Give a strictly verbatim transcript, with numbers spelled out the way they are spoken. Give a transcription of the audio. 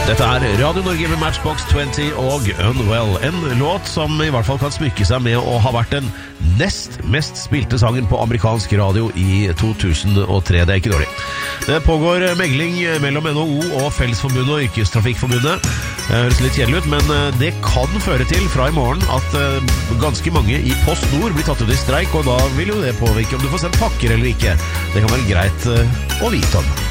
Dette er Radio Norge med Matchbox twenty og Unwell. En låt som i hvert fall kan smykke seg med å ha vært den nest mest spilte sangen på amerikansk radio i to tusen og tre. Det er ikke dårlig. Det pågår megling mellom N H O og Fellesforbundet og Yrkestrafikkforbundet. Det høres litt kjedelig ut, men det kan føre til fra i morgen at ganske mange i Post Nord blir tatt ut i streik, og da vil jo det påvirke om du får sendt pakker eller ikke. Det kan være greit å vite om.